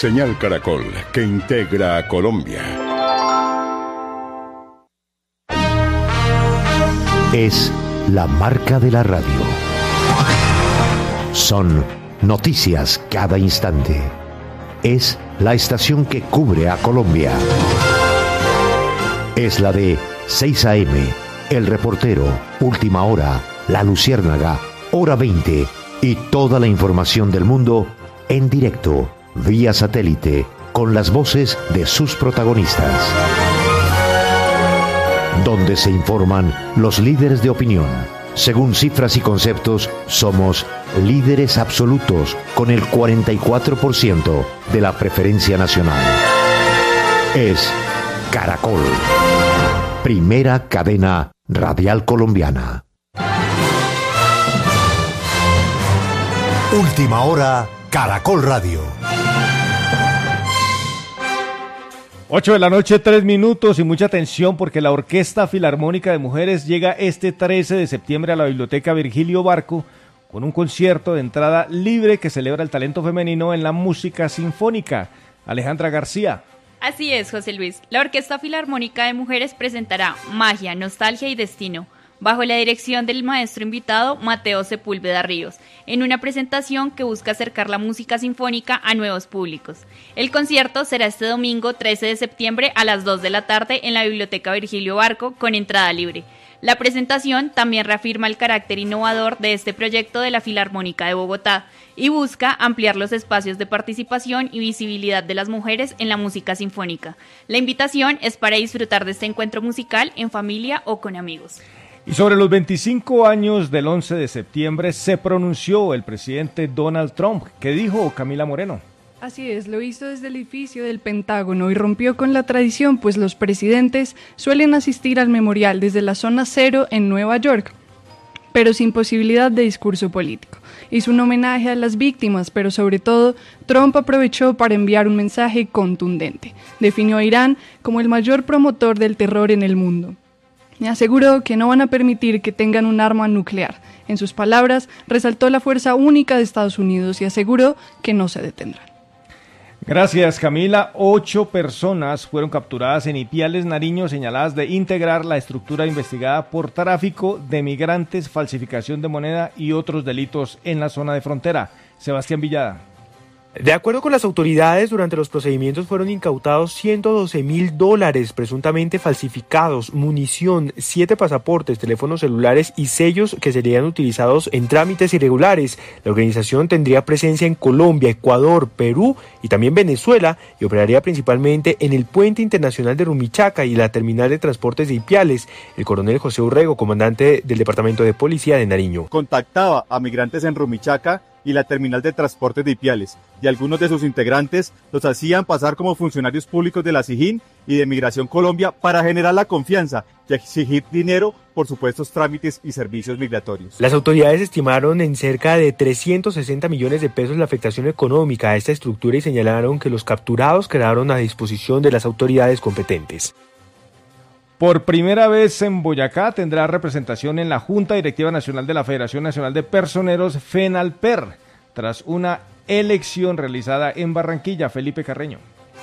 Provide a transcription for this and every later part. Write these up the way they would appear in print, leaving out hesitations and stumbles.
Señal Caracol, que integra a Colombia. Es la marca de la radio. Son noticias cada instante. Es la estación que cubre a Colombia. Es la de 6 a.m., El Reportero, Última Hora, La Luciérnaga, Hora 20 y toda la información del mundo en directo, vía satélite, con las voces de sus protagonistas. Donde se informan los líderes de opinión. Según cifras y conceptos, somos líderes absolutos con el 44% de la preferencia nacional. Es Caracol, primera cadena radial colombiana. Última Hora, Caracol Radio. 8 de la noche, 3 minutos y mucha atención porque la Orquesta Filarmónica de Mujeres llega este 13 de septiembre a la Biblioteca Virgilio Barco con un concierto de entrada libre que celebra el talento femenino en la música sinfónica. Alejandra García. Así es, José Luis. La Orquesta Filarmónica de Mujeres presentará Magia, Nostalgia y Destino, bajo la dirección del maestro invitado Mateo Sepúlveda Ríos, en una presentación que busca acercar la música sinfónica a nuevos públicos. El concierto será este domingo 13 de septiembre a las 2 de la tarde en la Biblioteca Virgilio Barco con entrada libre. La presentación también reafirma el carácter innovador de este proyecto de la Filarmónica de Bogotá y busca ampliar los espacios de participación y visibilidad de las mujeres en la música sinfónica. La invitación es para disfrutar de este encuentro musical en familia o con amigos. Y sobre los 25 años del 11 de septiembre se pronunció el presidente Donald Trump. ¿Qué dijo Camila Moreno? Así es, lo hizo desde el edificio del Pentágono y rompió con la tradición, pues los presidentes suelen asistir al memorial desde la zona cero en Nueva York, pero sin posibilidad de discurso político. Hizo un homenaje a las víctimas, pero sobre todo, Trump aprovechó para enviar un mensaje contundente. Definió a Irán como el mayor promotor del terror en el mundo. Y aseguró que no van a permitir que tengan un arma nuclear. En sus palabras, resaltó la fuerza única de Estados Unidos y aseguró que no se detendrán. Gracias, Camila. 8 personas fueron capturadas en Ipiales, Nariño, señaladas de integrar la estructura investigada por tráfico de migrantes, falsificación de moneda y otros delitos en la zona de frontera. Sebastián Villada. De acuerdo con las autoridades, durante los procedimientos fueron incautados $112,000 presuntamente falsificados, munición, 7 pasaportes, teléfonos celulares y sellos que serían utilizados en trámites irregulares. La organización tendría presencia en Colombia, Ecuador, Perú y también Venezuela y operaría principalmente en el puente internacional de Rumichaca y la terminal de transportes de Ipiales. El coronel José Urrego, comandante del Departamento de Policía de Nariño. Contactaba a migrantes en Rumichaca y la terminal de transportes de Ipiales, y algunos de sus integrantes los hacían pasar como funcionarios públicos de la SIJIN y de Migración Colombia para generar la confianza y exigir dinero por supuestos trámites y servicios migratorios. Las autoridades estimaron en cerca de 360 millones de pesos la afectación económica a esta estructura y señalaron que los capturados quedaron a disposición de las autoridades competentes. Por primera vez en Boyacá tendrá representación en la Junta Directiva Nacional de la Federación Nacional de Personeros, FENALPER, tras una elección realizada en Barranquilla. Felipe Carreño.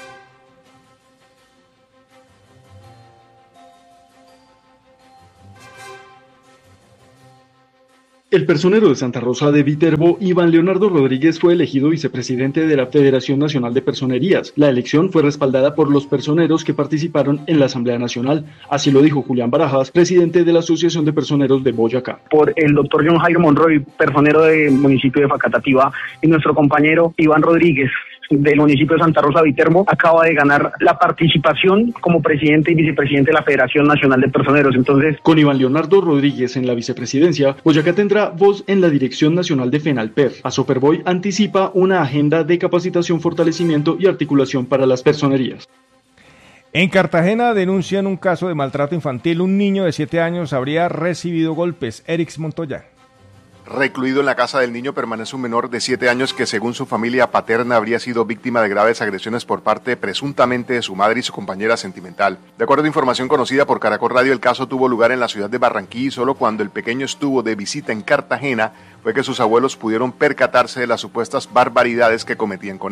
El personero de Santa Rosa de Viterbo, Iván Leonardo Rodríguez, fue elegido vicepresidente de la Federación Nacional de Personerías. La elección fue respaldada por los personeros que participaron en la Asamblea Nacional. Así lo dijo Julián Barajas, presidente de la Asociación de Personeros de Boyacá. Por el doctor John Jairo Monroy, personero del municipio de Facatativá, y nuestro compañero Iván Rodríguez, del municipio de Santa Rosa Viterbo, acaba de ganar la participación como presidente y vicepresidente de la Federación Nacional de Personeros. Entonces, con Iván Leonardo Rodríguez en la vicepresidencia, Boyacá tendrá voz en la Dirección Nacional de FENALPER. Asoperboy anticipa una agenda de capacitación, fortalecimiento y articulación para las personerías. En Cartagena denuncian un caso de maltrato infantil. Un niño de 7 años habría recibido golpes. Erix Montoya. Recluido en la casa del niño permanece un menor de 7 años que, según su familia paterna, habría sido víctima de graves agresiones por parte presuntamente de su madre y su compañera sentimental. De acuerdo a información conocida por Caracol Radio, el caso tuvo lugar en la ciudad de Barranquilla y solo cuando el pequeño estuvo de visita en Cartagena fue que sus abuelos pudieron percatarse de las supuestas barbaridades que cometían con él.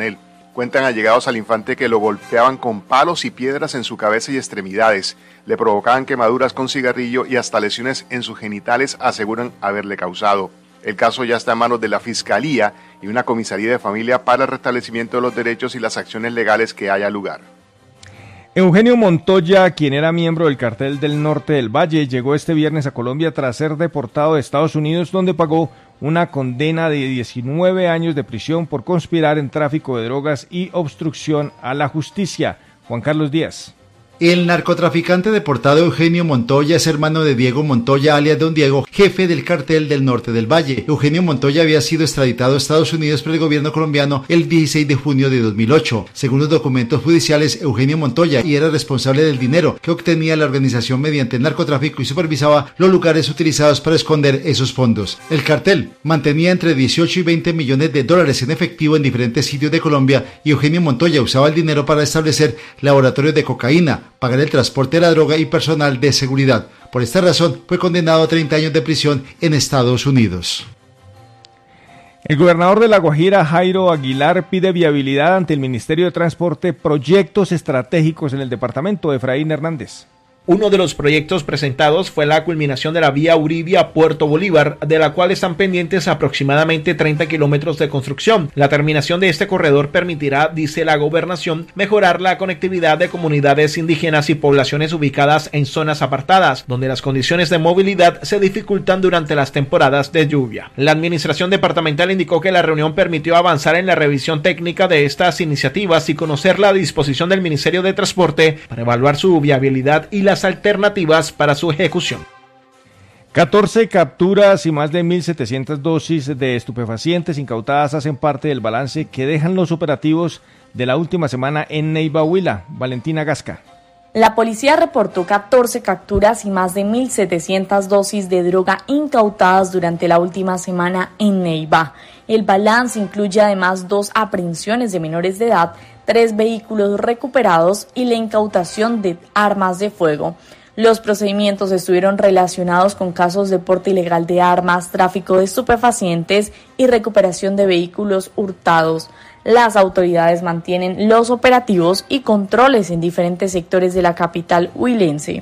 Cuentan allegados al infante que lo golpeaban con palos y piedras en su cabeza y extremidades, le provocaban quemaduras con cigarrillo y hasta lesiones en sus genitales aseguran haberle causado. El caso ya está en manos de la Fiscalía y una comisaría de familia para el restablecimiento de los derechos y las acciones legales que haya lugar. Eugenio Montoya, quien era miembro del Cartel del Norte del Valle, llegó este viernes a Colombia tras ser deportado de Estados Unidos, donde pagó una condena de 19 años de prisión por conspirar en tráfico de drogas y obstrucción a la justicia. Juan Carlos Díaz. El narcotraficante deportado Eugenio Montoya es hermano de Diego Montoya, alias Don Diego, jefe del Cartel del Norte del Valle. Eugenio Montoya había sido extraditado a Estados Unidos por el gobierno colombiano el 16 de junio de 2008. Según los documentos judiciales, Eugenio Montoya era responsable del dinero que obtenía la organización mediante el narcotráfico y supervisaba los lugares utilizados para esconder esos fondos. El cartel mantenía entre 18 y 20 millones de dólares en efectivo en diferentes sitios de Colombia y Eugenio Montoya usaba el dinero para establecer laboratorios de cocaína, pagar el transporte de la droga y personal de seguridad. Por esta razón, fue condenado a 30 años de prisión en Estados Unidos. El gobernador de La Guajira, Jairo Aguilar, pide viabilidad ante el Ministerio de Transporte proyectos estratégicos en el departamento. Efraín Hernández. Uno de los proyectos presentados fue la culminación de la vía Uribia-Puerto Bolívar, de la cual están pendientes aproximadamente 30 kilómetros de construcción. La terminación de este corredor permitirá, dice la gobernación, mejorar la conectividad de comunidades indígenas y poblaciones ubicadas en zonas apartadas, donde las condiciones de movilidad se dificultan durante las temporadas de lluvia. La administración departamental indicó que la reunión permitió avanzar en la revisión técnica de estas iniciativas y conocer la disposición del Ministerio de Transporte para evaluar su viabilidad y las alternativas para su ejecución. 14 capturas y más de 1.700 dosis de estupefacientes incautadas hacen parte del balance que dejan los operativos de la última semana en Neiva, Huila. Valentina Gasca. La policía reportó 14 capturas y más de 1.700 dosis de droga incautadas durante la última semana en Neiva. El balance incluye además 2 aprehensiones de menores de edad, 3 vehículos recuperados y la incautación de armas de fuego. Los procedimientos estuvieron relacionados con casos de porte ilegal de armas, tráfico de estupefacientes y recuperación de vehículos hurtados. Las autoridades mantienen los operativos y controles en diferentes sectores de la capital huilense.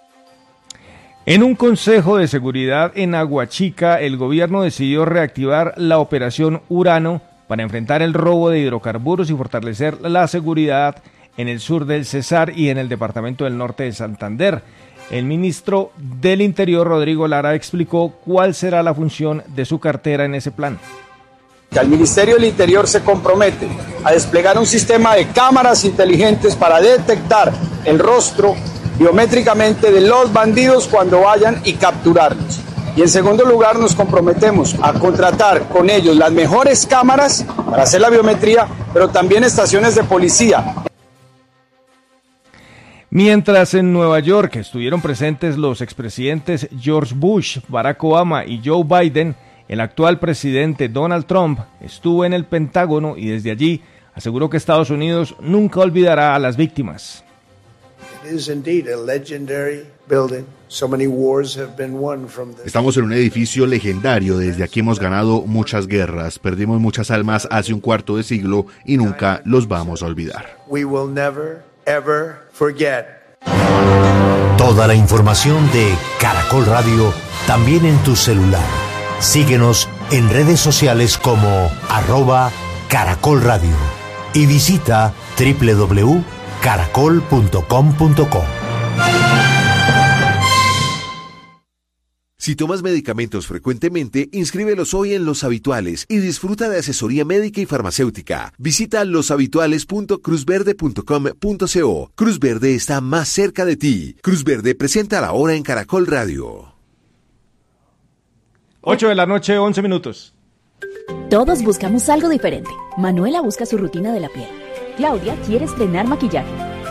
En un consejo de seguridad en Aguachica, el gobierno decidió reactivar la operación Urano para enfrentar el robo de hidrocarburos y fortalecer la seguridad en el sur del Cesar y en el departamento del norte de Santander. El ministro del Interior, Rodrigo Lara, explicó cuál será la función de su cartera en ese plan. El Ministerio del Interior se compromete a desplegar un sistema de cámaras inteligentes para detectar el rostro biométricamente de los bandidos cuando vayan y capturarlos. Y en segundo lugar nos comprometemos a contratar con ellos las mejores cámaras para hacer la biometría, pero también estaciones de policía. Mientras en Nueva York estuvieron presentes los expresidentes George Bush, Barack Obama y Joe Biden, el actual presidente Donald Trump estuvo en el Pentágono y desde allí aseguró que Estados Unidos nunca olvidará a las víctimas. Estamos en un edificio legendario, desde aquí hemos ganado muchas guerras, perdimos muchas almas hace un cuarto de siglo y nunca los vamos a olvidar. Toda la información de Caracol Radio también en tu celular. Síguenos en redes sociales como @Caracol Radio y visita www.caracol.com.co. Si tomas medicamentos frecuentemente, inscríbelos hoy en Los Habituales y disfruta de asesoría médica y farmacéutica. Visita loshabituales.cruzverde.com.co. Cruz Verde está más cerca de ti. Cruz Verde presenta la hora en Caracol Radio. 8 de la noche, 11 minutos. Todos buscamos algo diferente. Manuela busca su rutina de la piel. Claudia quiere estrenar maquillaje.